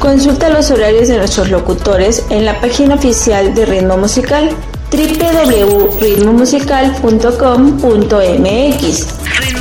Consulta los horarios de nuestros locutores en la página oficial de Ritmo Musical, www.ritmomusical.com.mx.